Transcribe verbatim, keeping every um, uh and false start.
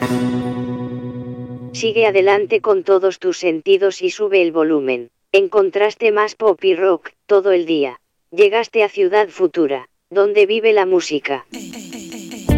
Sigue adelante con todos tus sentidos y sube el volumen. Encontraste más pop y rock todo el día. Llegaste a Ciudad Futura, donde vive la música.